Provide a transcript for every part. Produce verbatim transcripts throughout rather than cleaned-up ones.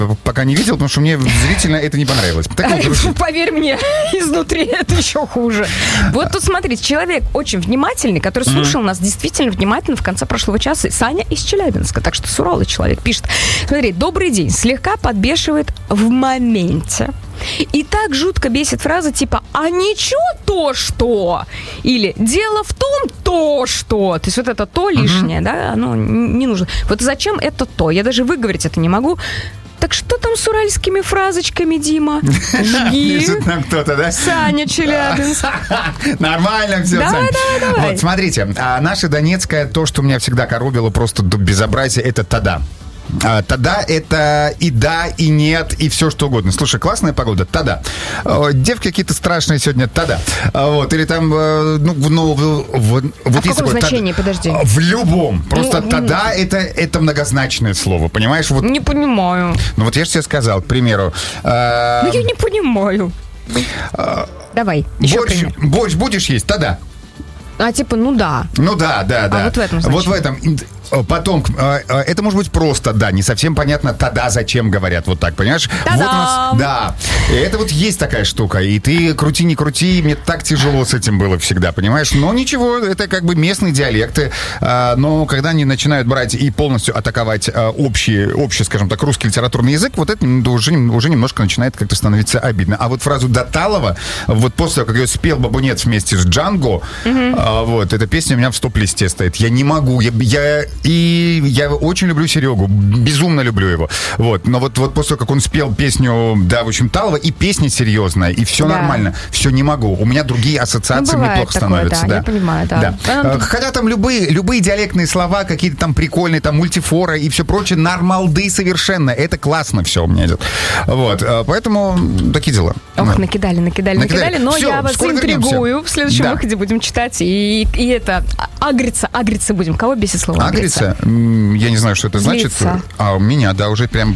пока не видел, потому что мне зрительно это не понравилось. Поверь мне, изнутри это еще хуже. Вот тут смотрите, человек очень внимательный, который слушал нас действительно внимательно в конце прошлого часа. Саня из Челябинска, так что суровый человек пишет. Смотри, добрый день, слегка подбешивает в моменте. И так жутко бесит фраза типа «а ничего то, что?» или «дело в том, то, что». То есть вот это «то» лишнее, uh-huh. да, оно не нужно. Вот зачем это «то»? Я даже выговорить это не могу. Так что там с уральскими фразочками, Дима? Жги. Пишет нам кто-то, да? Саня Челябинск. Нормально все, давай, Сань. Давай, давай, Вот, смотрите, а наша донецкая, то, что меня всегда коробило просто до безобразия, это «тада». А, тогда это и да, и нет, и все что угодно. Слушай, классная погода, тогда. Девки какие-то страшные сегодня, тогда. Вот, или там, ну, ну в, в, а вот в каком значении, подожди? В любом. Просто ну, тогда это, это многозначное слово, понимаешь? Вот, не понимаю. Ну вот я же тебе сказал, к примеру. Э, ну я не понимаю. Э, Давай, еще борщ, пример. Борщ будешь есть? Тогда. А типа, ну да. Ну да, да, да. А вот в этом значении. Вот в этом. Потом, это может быть просто, да, не совсем понятно, тогда зачем говорят вот так, понимаешь? Та-дам! Вот у нас, да, и это вот есть такая штука, и ты крути, не крути, мне так тяжело с этим было всегда, понимаешь? Но ничего, это как бы местные диалекты, но когда они начинают брать и полностью атаковать общий, общий, скажем так, русский литературный язык, вот это уже, уже немножко начинает как-то становиться обидно. А вот фразу «Доталова», вот после того, как ее спел Бабунец вместе с Джанго, mm-hmm. вот, эта песня у меня в стоп-листе стоит. Я не могу, я... я И я очень люблю Серегу, безумно люблю его. Вот. Но вот, вот после того, как он спел песню, да, в общем, Талова, и песня серьезная, и все да. нормально, все не могу. У меня другие ассоциации, ну, мне плохо такое, становятся. Да, да. Я понимаю, да. да. Хотя там любые, любые диалектные слова, какие-то там прикольные, там мультифора и все прочее, нормалды совершенно. Это классно все у меня идет. Вот. Поэтому такие дела. Ох, да. накидали, накидали, накидали, накидали, но все, я вас интригую. Вернемся. В следующем да. выходе будем читать. И, и это, агриться, агриться будем. Кого бесит слово агриться? Агриться? Я не знаю, что это Злиться. значит. А у меня, да, уже прям...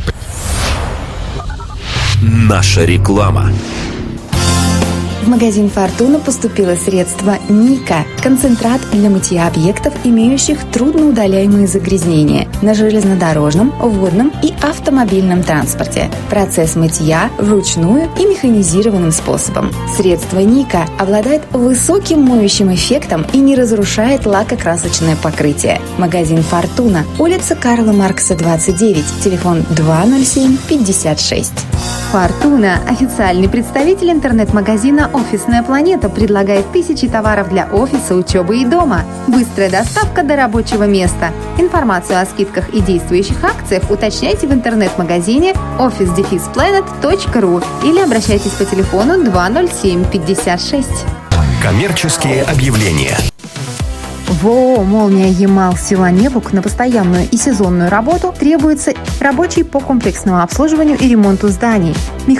Наша реклама. В магазин «Фортуна» поступило средство «Ника» – концентрат для мытья объектов, имеющих трудноудаляемые загрязнения на железнодорожном, водном и автомобильном транспорте. Процесс мытья вручную и механизированным способом. Средство «Ника» обладает высоким моющим эффектом и не разрушает лакокрасочное покрытие. Магазин «Фортуна», улица Карла Маркса, двадцать девять, телефон два ноль семь пятьдесят шесть. «Фортуна» – официальный представитель интернет-магазина «Офисная планета», предлагает тысячи товаров для офиса, учебы и дома. Быстрая доставка до рабочего места. Информацию о скидках и действующих акциях уточняйте в интернет-магазине офис дефис планет точка ру или обращайтесь по телефону два ноль семь пятьдесят шесть. Коммерческие объявления. В ООО «Молния Ямал» села Небук на постоянную и сезонную работу требуется рабочий по комплексному обслуживанию и ремонту зданий,